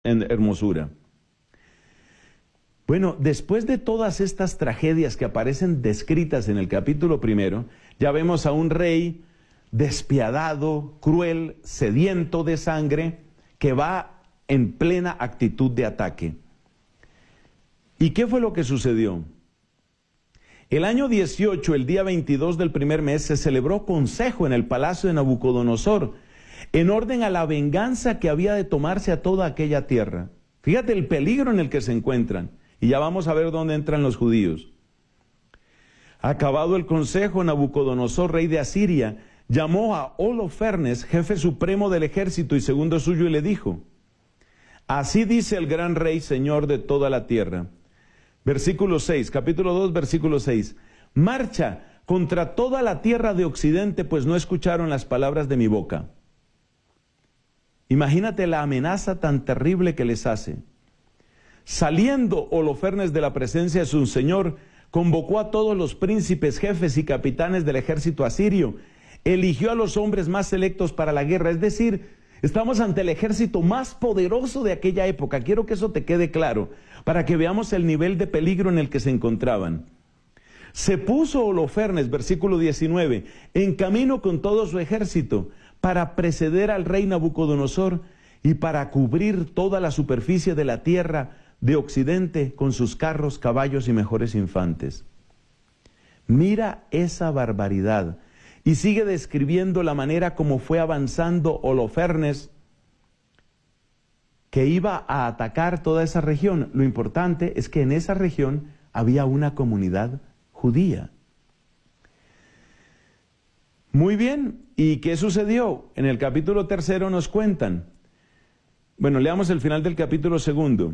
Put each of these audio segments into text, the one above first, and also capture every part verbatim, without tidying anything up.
en hermosura. Bueno, después de todas estas tragedias que aparecen descritas en el capítulo primero, ya vemos a un rey despiadado, cruel, sediento de sangre, que va en plena actitud de ataque. ¿Y qué fue lo que sucedió? El año dieciocho, el día veintidós del primer mes, se celebró consejo en el palacio de Nabucodonosor, en orden a la venganza que había de tomarse a toda aquella tierra. Fíjate el peligro en el que se encuentran. Y ya vamos a ver dónde entran los judíos. Acabado el consejo, Nabucodonosor, rey de Asiria, llamó a Holofernes, jefe supremo del ejército y segundo suyo, y le dijo: así dice el gran rey, señor de toda la tierra. Versículo seis, capítulo dos, versículo seis. Marcha contra toda la tierra de Occidente, pues no escucharon las palabras de mi boca. Imagínate la amenaza tan terrible que les hace. Saliendo Holofernes de la presencia de su señor, convocó a todos los príncipes, jefes y capitanes del ejército asirio, eligió a los hombres más selectos para la guerra, es decir, estamos ante el ejército más poderoso de aquella época. Quiero que eso te quede claro, para que veamos el nivel de peligro en el que se encontraban. Se puso Holofernes, versículo diecinueve, en camino con todo su ejército, para preceder al rey Nabucodonosor y para cubrir toda la superficie de la tierra de Occidente con sus carros, caballos y mejores infantes. Mira esa barbaridad. Y sigue describiendo la manera como fue avanzando Holofernes, que iba a atacar toda esa región. Lo importante es que en esa región había una comunidad judía. Muy bien, ¿y qué sucedió? En el capítulo tercero nos cuentan. Bueno, leamos el final del capítulo segundo.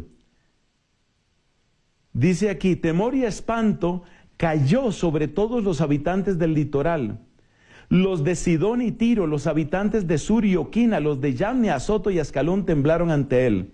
Dice aquí: temor y espanto cayó sobre todos los habitantes del litoral. Los de Sidón y Tiro, los habitantes de Sur y Oquina, los de Yamne, Azoto y Ascalón temblaron ante él.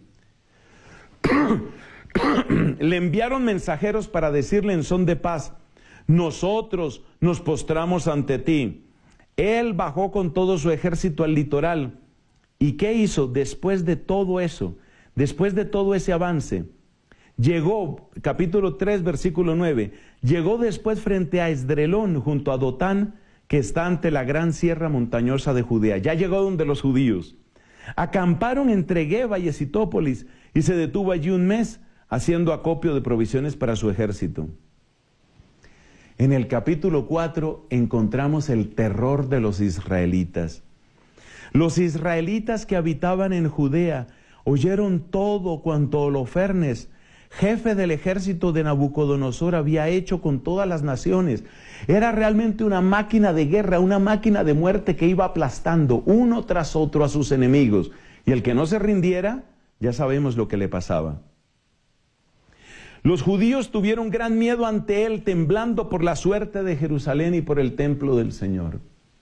Le enviaron mensajeros para decirle en son de paz: nosotros nos postramos ante ti. Él bajó con todo su ejército al litoral. ¿Y qué hizo después de todo eso? Después de todo ese avance, llegó, capítulo tres, versículo nueve, llegó después frente a Esdrelón, junto a Dotán, que está ante la gran sierra montañosa de Judea. Ya llegó donde los judíos. Acamparon entre Geba y Esitópolis, y se detuvo allí un mes, haciendo acopio de provisiones para su ejército. En el capítulo cuatro encontramos el terror de los israelitas. Los israelitas que habitaban en Judea oyeron todo cuanto Holofernes, jefe del ejército de Nabucodonosor, había hecho con todas las naciones. Era realmente una máquina de guerra, una máquina de muerte que iba aplastando uno tras otro a sus enemigos. Y el que no se rindiera, ya sabemos lo que le pasaba. Los judíos tuvieron gran miedo ante él, temblando por la suerte de Jerusalén y por el templo del Señor.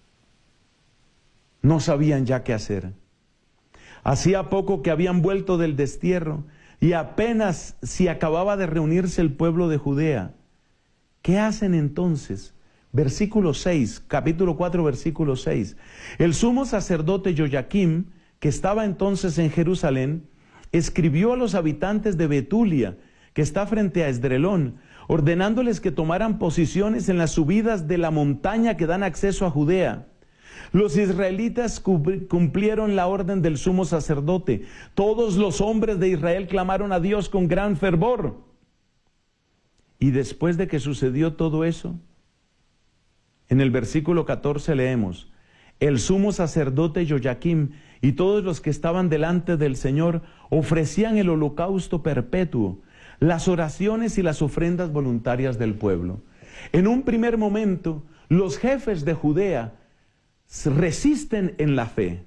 No sabían ya qué hacer. Hacía poco que habían vuelto del destierro y apenas si acababa de reunirse el pueblo de Judea. ¿Qué hacen entonces? Versículo seis, capítulo cuatro, versículo seis. El sumo sacerdote Joyaquim, que estaba entonces en Jerusalén, escribió a los habitantes de Betulia, que está frente a Esdrelón, ordenándoles que tomaran posiciones en las subidas de la montaña que dan acceso a Judea. Los israelitas cumplieron la orden del sumo sacerdote. Todos los hombres de Israel clamaron a Dios con gran fervor. Y después de que sucedió todo eso, en el versículo catorce leemos: el sumo sacerdote Joyaquim y todos los que estaban delante del Señor ofrecían el holocausto perpetuo, las oraciones y las ofrendas voluntarias del pueblo. En un primer momento, los jefes de Judea resisten en la fe.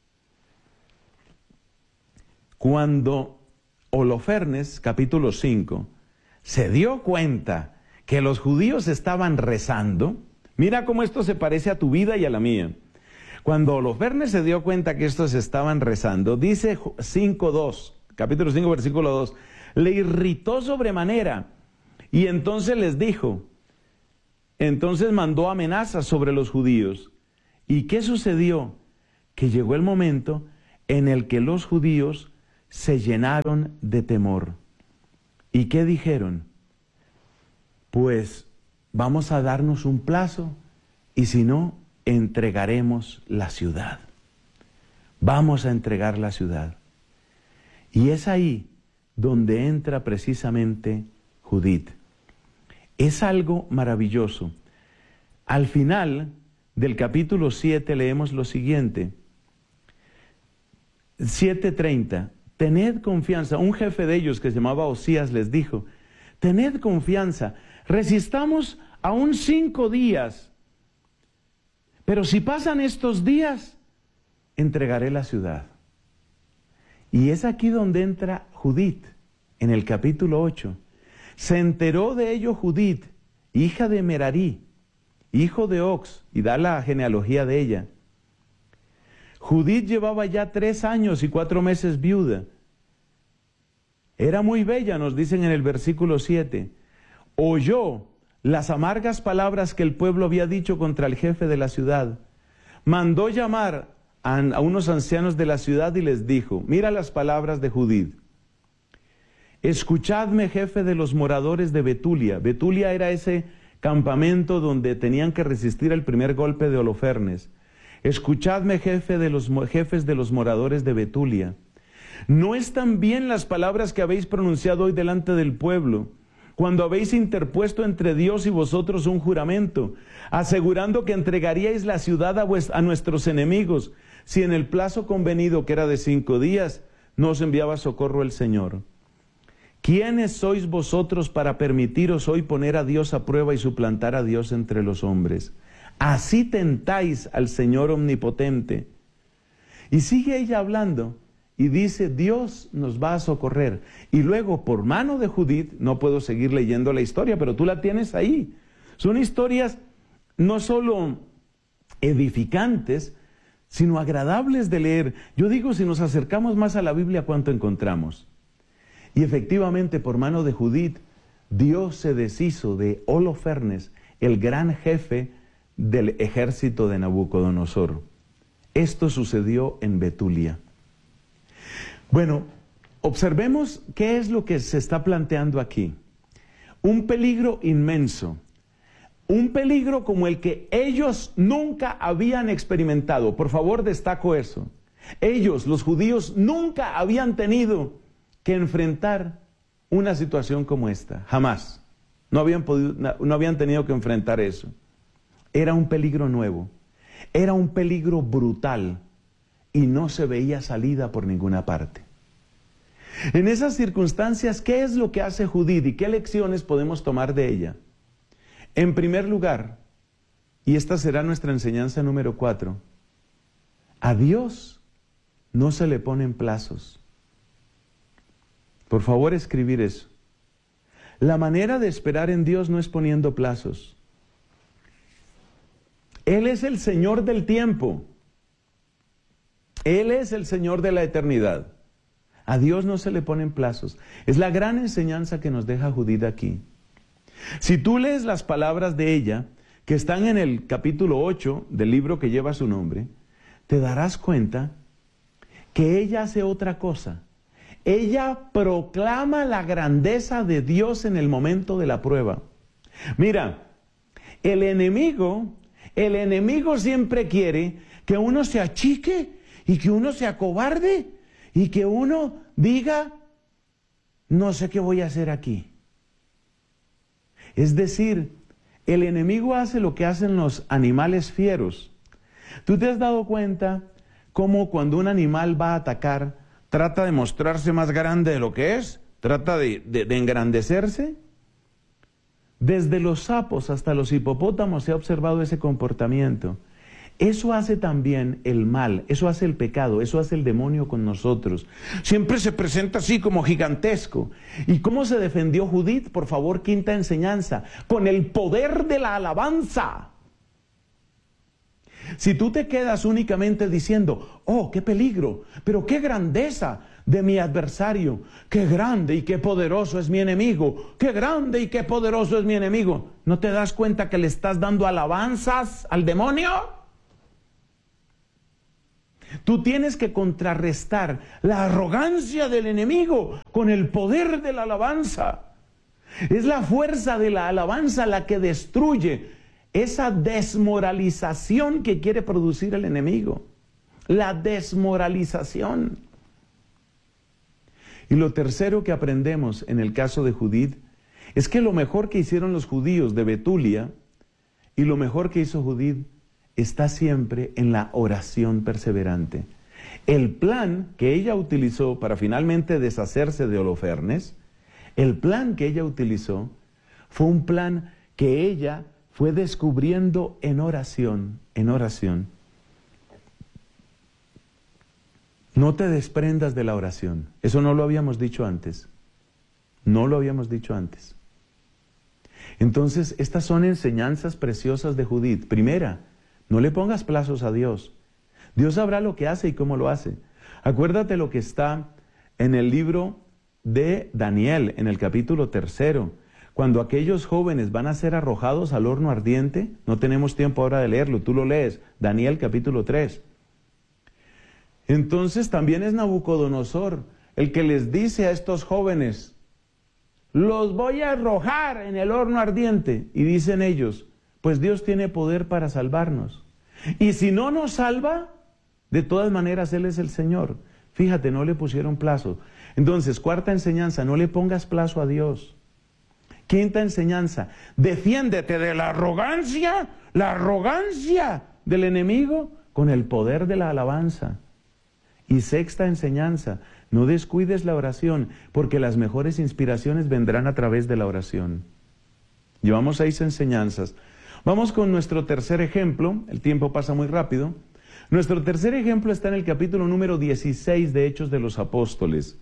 Cuando Holofernes, capítulo cinco, se dio cuenta que los judíos estaban rezando, mira cómo esto se parece a tu vida y a la mía. Cuando Holofernes se dio cuenta que estos estaban rezando, dice cinco dos, capítulo cinco, versículo dos, le irritó sobremanera y entonces les dijo, entonces mandó amenazas sobre los judíos. ¿Y qué sucedió? Que llegó el momento en el que los judíos se llenaron de temor. ¿Y qué dijeron? Pues vamos a darnos un plazo y si no, entregaremos la ciudad. Vamos a entregar la ciudad. Y es ahí donde entra precisamente Judith. Es algo maravilloso. Al final del capítulo siete leemos lo siguiente. siete treinta. Tened confianza. Un jefe de ellos que se llamaba Osías les dijo, tened confianza, resistamos aún cinco días, pero si pasan estos días, entregaré la ciudad. Y es aquí donde entra Judith, en el capítulo ocho. Se enteró de ello Judith, hija de Merarí, hijo de Ox, y da la genealogía de ella. Judith llevaba ya tres años y cuatro meses viuda. Era muy bella, nos dicen en el versículo siete. Oyó las amargas palabras que el pueblo había dicho contra el jefe de la ciudad. Mandó llamar a, a unos ancianos de la ciudad y les dijo, mira las palabras de Judith. Escuchadme, jefe de los moradores de Betulia. Betulia era ese campamento donde tenían que resistir el primer golpe de Holofernes. Escuchadme, jefe de los, jefes de los moradores de Betulia. ¿No están bien las palabras que habéis pronunciado hoy delante del pueblo, cuando habéis interpuesto entre Dios y vosotros un juramento, asegurando que entregaríais la ciudad a, vuest- a nuestros enemigos, si en el plazo convenido, que era de cinco días, no os enviaba socorro el Señor? ¿Quiénes sois vosotros para permitiros hoy poner a Dios a prueba y suplantar a Dios entre los hombres? Así tentáis al Señor omnipotente. Y sigue ella hablando y dice, Dios nos va a socorrer. Y luego, por mano de Judith, no puedo seguir leyendo la historia, pero tú la tienes ahí. Son historias no solo edificantes, sino agradables de leer. Yo digo, si nos acercamos más a la Biblia, ¿cuánto encontramos? Y efectivamente, por mano de Judith, Dios se deshizo de Holofernes, el gran jefe del ejército de Nabucodonosor. Esto sucedió en Betulia. Bueno, observemos qué es lo que se está planteando aquí. Un peligro inmenso, un peligro como el que ellos nunca habían experimentado. Por favor, destaco eso. Ellos, los judíos, nunca habían tenido que enfrentar una situación como esta, jamás. No habían podido, no habían tenido que enfrentar eso. Era un peligro nuevo, era un peligro brutal y no se veía salida por ninguna parte. En esas circunstancias, ¿qué es lo que hace Judith y qué lecciones podemos tomar de ella? En primer lugar, y esta será nuestra enseñanza número cuatro, a Dios no se le ponen plazos. Por favor, escribir eso. La manera de esperar en Dios no es poniendo plazos. Él es el Señor del tiempo. Él es el Señor de la eternidad. A Dios no se le ponen plazos. Es la gran enseñanza que nos deja Judith aquí. Si tú lees las palabras de ella, que están en el capítulo ocho del libro que lleva su nombre, te darás cuenta que ella hace otra cosa. Ella proclama la grandeza de Dios en el momento de la prueba. Mira, el enemigo, el enemigo siempre quiere que uno se achique y que uno se acobarde y que uno diga, no sé qué voy a hacer aquí. Es decir, el enemigo hace lo que hacen los animales fieros. ¿Tú te has dado cuenta cómo cuando un animal va a atacar, trata de mostrarse más grande de lo que es? ¿Trata de, de, de engrandecerse? Desde los sapos hasta los hipopótamos se ha observado ese comportamiento. Eso hace también el mal, eso hace el pecado, eso hace el demonio con nosotros. Siempre se presenta así como gigantesco. ¿Y cómo se defendió Judith? Por favor, quinta enseñanza, con el poder de la alabanza. Si tú te quedas únicamente diciendo, oh, qué peligro, pero qué grandeza de mi adversario, qué grande y qué poderoso es mi enemigo, qué grande y qué poderoso es mi enemigo, ¿no te das cuenta que le estás dando alabanzas al demonio? Tú tienes que contrarrestar la arrogancia del enemigo con el poder de la alabanza. Es la fuerza de la alabanza la que destruye esa desmoralización que quiere producir el enemigo. La desmoralización. Y lo tercero que aprendemos en el caso de Judith es que lo mejor que hicieron los judíos de Betulia y lo mejor que hizo Judith está siempre en la oración perseverante. El plan que ella utilizó para finalmente deshacerse de Holofernes, el plan que ella utilizó fue un plan que ella fue descubriendo en oración, en oración. No te desprendas de la oración. Eso no lo habíamos dicho antes. No lo habíamos dicho antes. Entonces, estas son enseñanzas preciosas de Judith. Primera, no le pongas plazos a Dios. Dios sabrá lo que hace y cómo lo hace. Acuérdate lo que está en el libro de Daniel, en el capítulo tercero. Cuando aquellos jóvenes van a ser arrojados al horno ardiente, no tenemos tiempo ahora de leerlo, tú lo lees, Daniel capítulo tres. Entonces también es Nabucodonosor el que les dice a estos jóvenes, los voy a arrojar en el horno ardiente. Y dicen ellos, pues Dios tiene poder para salvarnos. Y si no nos salva, de todas maneras Él es el Señor. Fíjate, no le pusieron plazo. Entonces, cuarta enseñanza, no le pongas plazo a Dios. Quinta enseñanza, defiéndete de la arrogancia, la arrogancia del enemigo con el poder de la alabanza. Y sexta enseñanza, no descuides la oración, porque las mejores inspiraciones vendrán a través de la oración. Llevamos seis enseñanzas. Vamos con nuestro tercer ejemplo, el tiempo pasa muy rápido. Nuestro tercer ejemplo está en el capítulo número dieciséis de Hechos de los Apóstoles.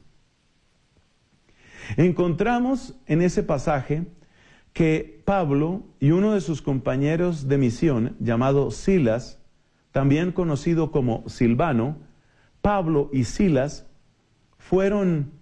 Encontramos en ese pasaje que Pablo y uno de sus compañeros de misión, llamado Silas, también conocido como Silvano, Pablo y Silas fueron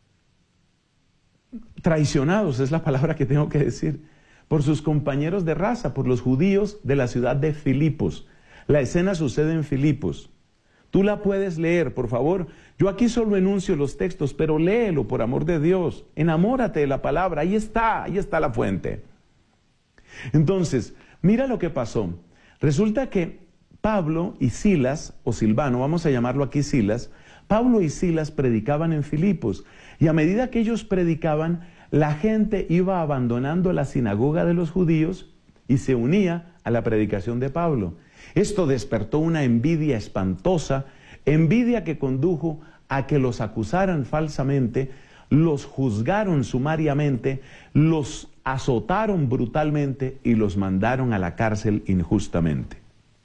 traicionados, es la palabra que tengo que decir, por sus compañeros de raza, por los judíos de la ciudad de Filipos. La escena sucede en Filipos. Tú la puedes leer, por favor. Yo aquí solo enuncio los textos, pero léelo por amor de Dios. Enamórate de la palabra, ahí está, ahí está la fuente. Entonces, mira lo que pasó. Resulta que Pablo y Silas, o Silvano, vamos a llamarlo aquí Silas, Pablo y Silas predicaban en Filipos, y a medida que ellos predicaban, la gente iba abandonando la sinagoga de los judíos y se unía a la predicación de Pablo. Esto despertó una envidia espantosa, envidia que condujo a que los acusaran falsamente, los juzgaron sumariamente, los azotaron brutalmente y los mandaron a la cárcel injustamente.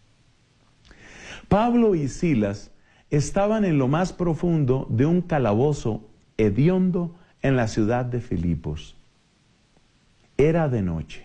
Pablo y Silas estaban en lo más profundo de un calabozo hediondo en la ciudad de Filipos. Era de noche.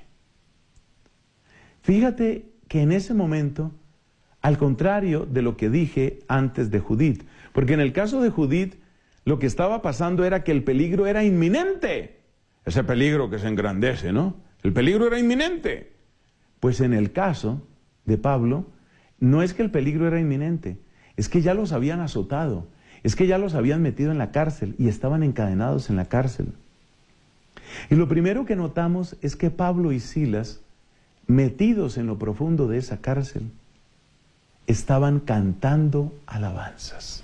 Fíjate que en ese momento, al contrario de lo que dije antes de Judith, porque en el caso de Judith, lo que estaba pasando era que el peligro era inminente. Ese peligro que se engrandece, ¿no? El peligro era inminente. Pues en el caso de Pablo, no es que el peligro era inminente, es que ya los habían azotado, es que ya los habían metido en la cárcel y estaban encadenados en la cárcel. Y lo primero que notamos es que Pablo y Silas, metidos en lo profundo de esa cárcel, estaban cantando alabanzas.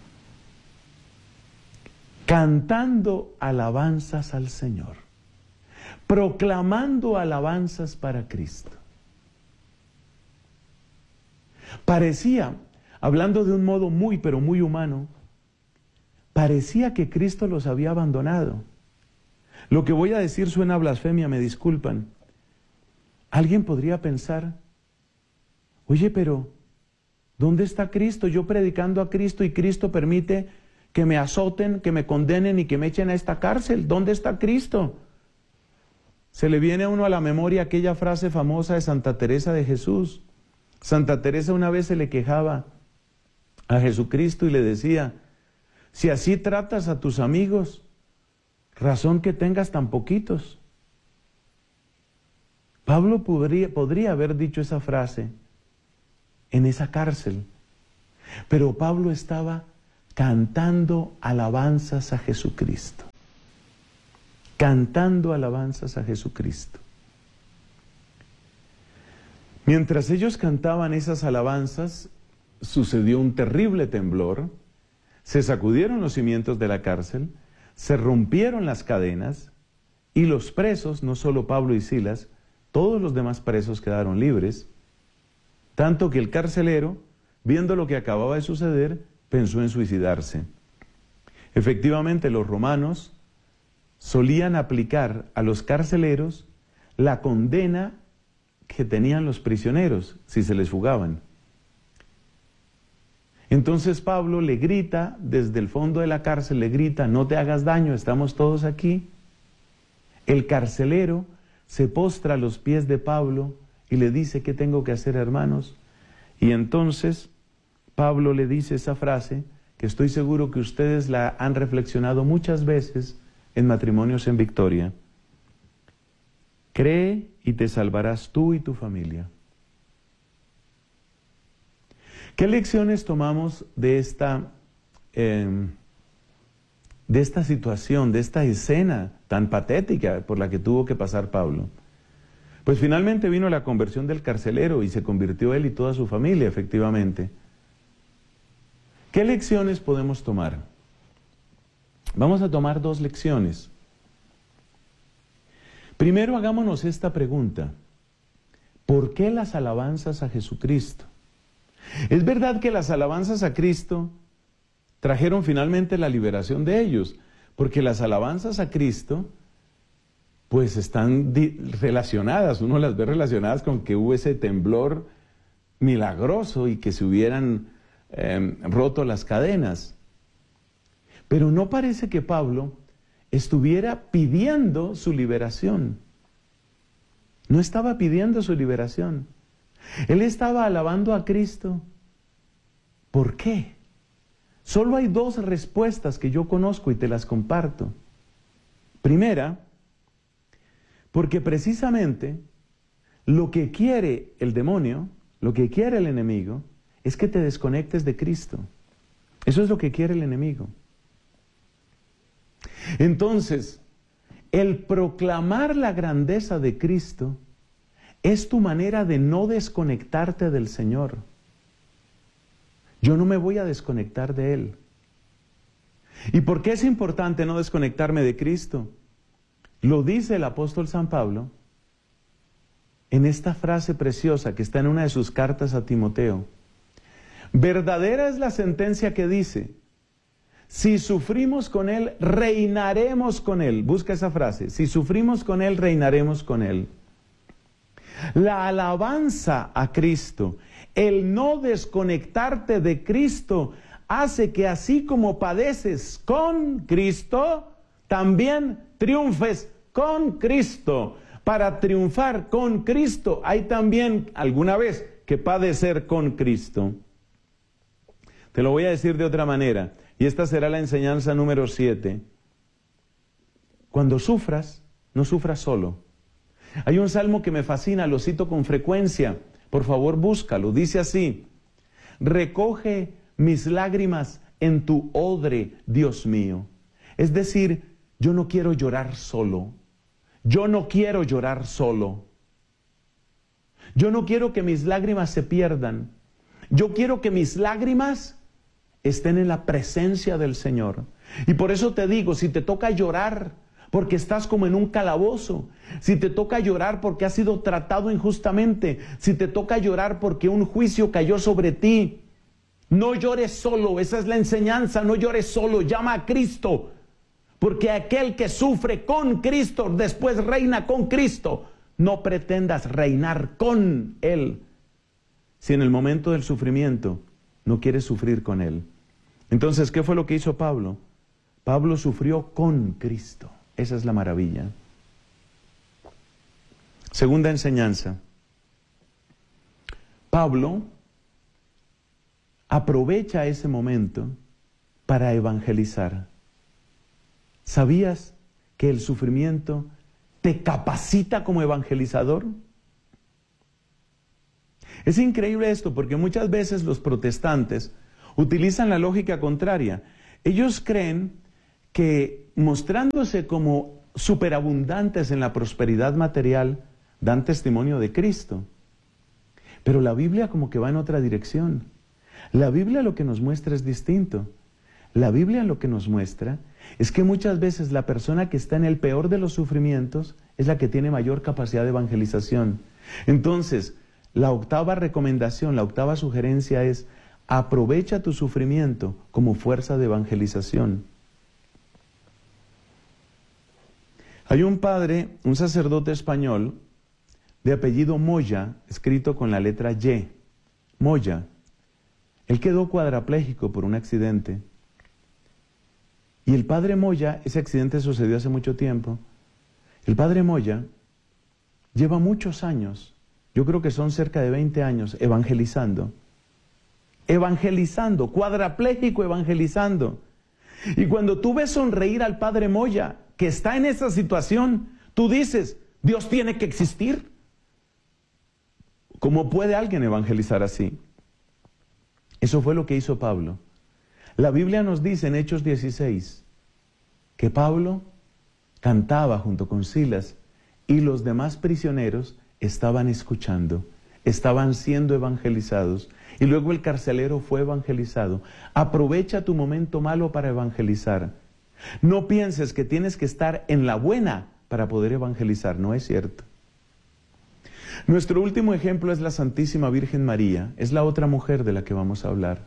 Cantando alabanzas al Señor, proclamando alabanzas para Cristo. Parecía, hablando de un modo muy pero muy humano, parecía que Cristo los había abandonado. Lo que voy a decir suena a blasfemia, me disculpan. Alguien podría pensar, oye, pero ¿dónde está Cristo? Yo predicando a Cristo y Cristo permite que me azoten, que me condenen y que me echen a esta cárcel. ¿Dónde está Cristo? Se le viene a uno a la memoria aquella frase famosa de Santa Teresa de Jesús. Santa Teresa una vez se le quejaba a Jesucristo y le decía, si así tratas a tus amigos, razón que tengas tan poquitos. Pablo podría, podría haber dicho esa frase en esa cárcel. Pero Pablo estaba cantando alabanzas a Jesucristo. Cantando alabanzas a Jesucristo. Mientras ellos cantaban esas alabanzas, sucedió un terrible temblor, se sacudieron los cimientos de la cárcel, se rompieron las cadenas y los presos, no solo Pablo y Silas, todos los demás presos quedaron libres, tanto que el carcelero, viendo lo que acababa de suceder, pensó en suicidarse. Efectivamente, los romanos solían aplicar a los carceleros la condena que tenían los prisioneros si se les fugaban. Entonces Pablo le grita desde el fondo de la cárcel, le grita: no te hagas daño, estamos todos aquí. El carcelero se postra a los pies de Pablo y le dice: ¿qué tengo que hacer, hermanos? Y entonces Pablo le dice esa frase que estoy seguro que ustedes la han reflexionado muchas veces en Matrimonios en Victoria: cree y te salvarás tú y tu familia. ¿Qué lecciones tomamos de esta, eh, de esta situación, de esta escena tan patética por la que tuvo que pasar Pablo? Pues finalmente vino la conversión del carcelero y se convirtió él y toda su familia, efectivamente. ¿Qué lecciones podemos tomar? Vamos a tomar dos lecciones. Primero, hagámonos esta pregunta: ¿por qué las alabanzas a Jesucristo? Es verdad que las alabanzas a Cristo trajeron finalmente la liberación de ellos, porque las alabanzas a Cristo pues están relacionadas, uno las ve relacionadas con que hubo ese temblor milagroso y que se hubieran eh, roto las cadenas. Pero no parece que Pablo estuviera pidiendo su liberación. No estaba pidiendo su liberación. Él estaba alabando a Cristo. ¿Por qué? Solo hay dos respuestas que yo conozco y te las comparto. Primera, porque precisamente lo que quiere el demonio, lo que quiere el enemigo, es que te desconectes de Cristo. Eso es lo que quiere el enemigo. Entonces, el proclamar la grandeza de Cristo es tu manera de no desconectarte del Señor. Yo no me voy a desconectar de Él. ¿Y por qué es importante no desconectarme de Cristo? Lo dice el apóstol San Pablo en esta frase preciosa que está en una de sus cartas a Timoteo. Verdadera es la sentencia que dice: si sufrimos con Él, reinaremos con Él. Busca esa frase: si sufrimos con Él, reinaremos con Él. La alabanza a Cristo, el no desconectarte de Cristo, hace que así como padeces con Cristo, también triunfes con Cristo. Para triunfar con Cristo hay también alguna vez que padecer con Cristo. Te lo voy a decir de otra manera, y esta será la enseñanza número siete. Cuando sufras, no sufras solo. Hay un salmo que me fascina, lo cito con frecuencia. Por favor, búscalo. Dice así: recoge mis lágrimas en tu odre, Dios mío. Es decir, yo no quiero llorar solo. Yo no quiero llorar solo. Yo no quiero que mis lágrimas se pierdan. Yo quiero que mis lágrimas estén en la presencia del Señor. Y por eso te digo, si te toca llorar porque estás como en un calabozo, si te toca llorar porque has sido tratado injustamente, si te toca llorar porque un juicio cayó sobre ti, no llores solo. Esa es la enseñanza: no llores solo, llama a Cristo, porque aquel que sufre con Cristo después reina con Cristo. No pretendas reinar con Él si en el momento del sufrimiento no quieres sufrir con Él. Entonces, ¿qué fue lo que hizo Pablo? Pablo sufrió con Cristo. Esa es la maravilla. Segunda enseñanza. Pablo aprovecha ese momento para evangelizar. ¿Sabías que el sufrimiento te capacita como evangelizador? Es increíble esto, porque muchas veces los protestantes utilizan la lógica contraria. Ellos creen que mostrándose como superabundantes en la prosperidad material, dan testimonio de Cristo. Pero la Biblia como que va en otra dirección. La Biblia lo que nos muestra es distinto. La Biblia lo que nos muestra es que muchas veces la persona que está en el peor de los sufrimientos es la que tiene mayor capacidad de evangelización. Entonces, la octava recomendación, la octava sugerencia es: aprovecha tu sufrimiento como fuerza de evangelización. Hay un padre, un sacerdote español, de apellido Moya, escrito con la letra Y, Moya. Él quedó cuadrapléjico por un accidente. Y el padre Moya, ese accidente sucedió hace mucho tiempo, el padre Moya lleva muchos años, yo creo que son cerca de veinte años, evangelizando. Evangelizando, cuadrapléjico evangelizando. Y cuando tú ves sonreír al padre Moya, que está en esa situación, tú dices, Dios tiene que existir. ¿Cómo puede alguien evangelizar así? Eso fue lo que hizo Pablo. La Biblia nos dice en Hechos dieciséis que Pablo cantaba junto con Silas y los demás prisioneros estaban escuchando, estaban siendo evangelizados. Y luego el carcelero fue evangelizado. Aprovecha tu momento malo para evangelizar. No pienses que tienes que estar en la buena para poder evangelizar, no es cierto. Nuestro último ejemplo es la Santísima Virgen María, es la otra mujer de la que vamos a hablar.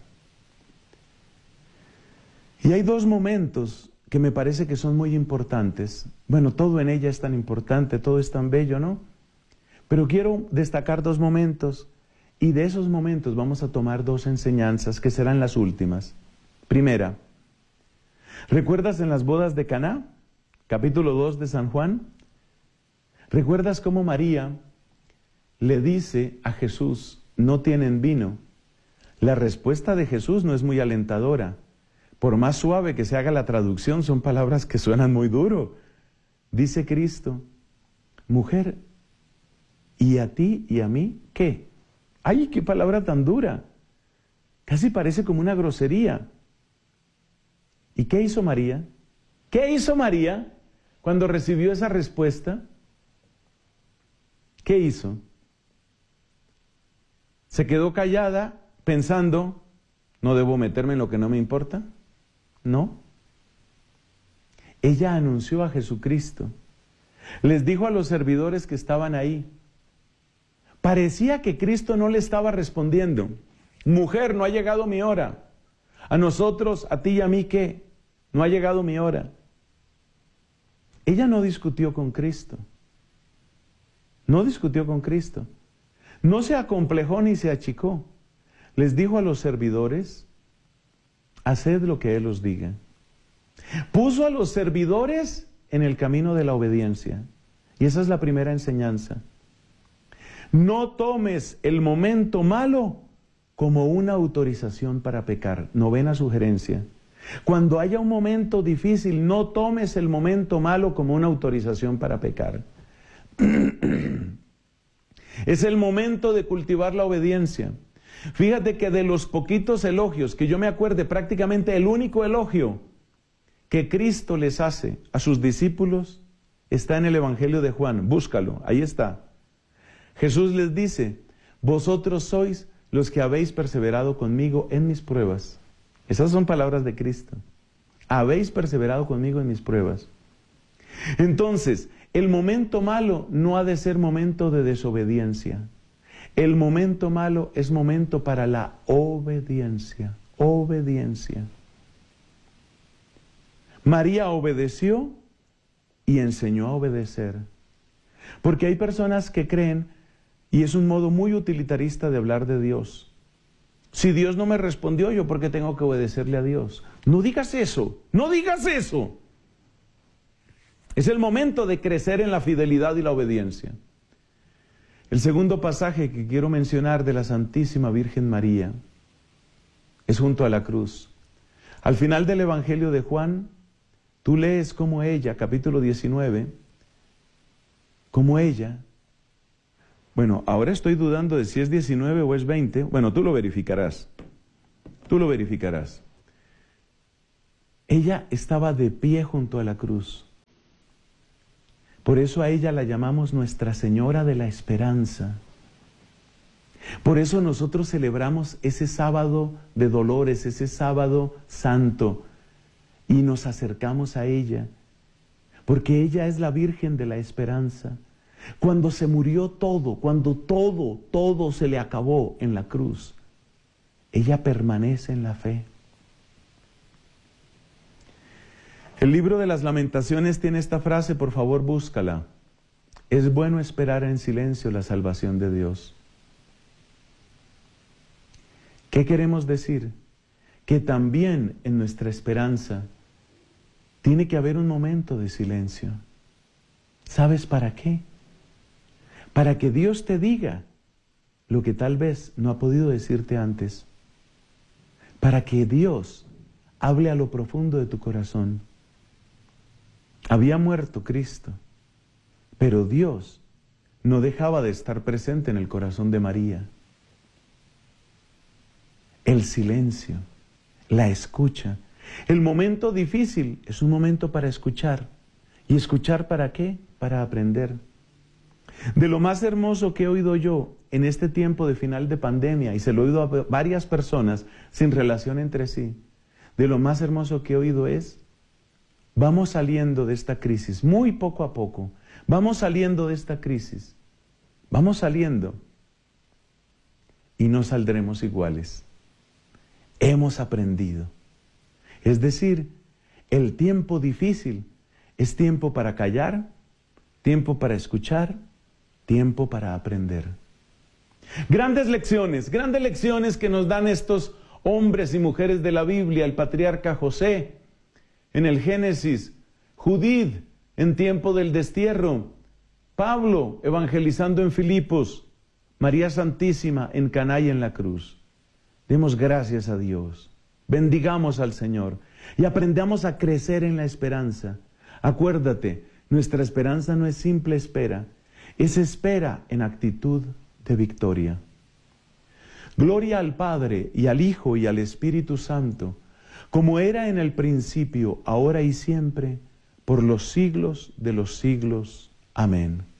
Y hay dos momentos que me parece que son muy importantes. Bueno, todo en ella es tan importante, todo es tan bello, ¿no? Pero quiero destacar dos momentos, y de esos momentos vamos a tomar dos enseñanzas que serán las últimas. Primera, ¿recuerdas en las bodas de Caná? Capítulo dos de San Juan. ¿Recuerdas cómo María le dice a Jesús, no tienen vino? La respuesta de Jesús no es muy alentadora. Por más suave que se haga la traducción, son palabras que suenan muy duro. Dice Cristo, mujer, ¿y a ti y a mí qué? ¡Ay, qué palabra tan dura! Casi parece como una grosería. ¿Y qué hizo María? ¿Qué hizo María cuando recibió esa respuesta? ¿Qué hizo? ¿Se quedó callada pensando, no debo meterme en lo que no me importa? No. Ella anunció a Jesucristo. Les dijo a los servidores que estaban ahí. Parecía que Cristo no le estaba respondiendo. Mujer, no ha llegado mi hora. A nosotros, a ti y a mí, ¿qué? No ha llegado mi hora. Ella no discutió con Cristo. No discutió con Cristo. No se acomplejó ni se achicó. Les dijo a los servidores, haced lo que Él os diga. Puso a los servidores en el camino de la obediencia. Y esa es la primera enseñanza. No tomes el momento malo como una autorización para pecar. Novena sugerencia. Cuando haya un momento difícil, no tomes el momento malo como una autorización para pecar. Es el momento de cultivar la obediencia. Fíjate que de los poquitos elogios, que yo me acuerde, prácticamente el único elogio que Cristo les hace a sus discípulos está en el Evangelio de Juan. Búscalo, ahí está. Jesús les dice, vosotros sois los que habéis perseverado conmigo en mis pruebas. Esas son palabras de Cristo. Habéis perseverado conmigo en mis pruebas. Entonces, el momento malo no ha de ser momento de desobediencia. El momento malo es momento para la obediencia. Obediencia. María obedeció y enseñó a obedecer. Porque hay personas que creen, y es un modo muy utilitarista de hablar de Dios. Si Dios no me respondió, ¿yo por qué tengo que obedecerle a Dios? No digas eso, no digas eso. Es el momento de crecer en la fidelidad y la obediencia. El segundo pasaje que quiero mencionar de la Santísima Virgen María es junto a la cruz. Al final del Evangelio de Juan, tú lees cómo ella, capítulo diecinueve, cómo ella, bueno, ahora estoy dudando de si es diecinueve o es veinte, bueno, tú lo verificarás. Tú Tú lo verificarás. Ella estaba de pie junto a la cruz. Por eso a ella la llamamos Nuestra Señora de la Esperanza. Por eso nosotros celebramos ese sábado de dolores, ese sábado santo, y nos acercamos a ella, porque ella es la Virgen de la Esperanza. Cuando se murió todo, cuando todo, todo se le acabó en la cruz, ella permanece en la fe. El libro de las Lamentaciones tiene esta frase, por favor búscala. Es bueno esperar en silencio la salvación de Dios. ¿Qué queremos decir? Que también en nuestra esperanza tiene que haber un momento de silencio. ¿Sabes para qué? Para que Dios te diga lo que tal vez no ha podido decirte antes. Para que Dios hable a lo profundo de tu corazón. Había muerto Cristo, pero Dios no dejaba de estar presente en el corazón de María. El silencio, la escucha. El momento difícil es un momento para escuchar. ¿Y escuchar para qué? Para aprender. De lo más hermoso que he oído yo en este tiempo de final de pandemia, y se lo he oído a varias personas sin relación entre sí, de lo más hermoso que he oído es: vamos saliendo de esta crisis, muy poco a poco, vamos saliendo de esta crisis, vamos saliendo, y no saldremos iguales. Hemos aprendido. Es decir, el tiempo difícil es tiempo para callar, tiempo para escuchar, tiempo para aprender. Grandes lecciones, grandes lecciones que nos dan estos hombres y mujeres de la Biblia, el patriarca José en el Génesis, Judith en tiempo del destierro, Pablo evangelizando en Filipos, María Santísima en Caná y en la cruz. Demos gracias a Dios, bendigamos al Señor y aprendamos a crecer en la esperanza. Acuérdate, nuestra esperanza no es simple espera, es espera en actitud de victoria. Gloria al Padre y al Hijo y al Espíritu Santo, como era en el principio, ahora y siempre, por los siglos de los siglos. Amén.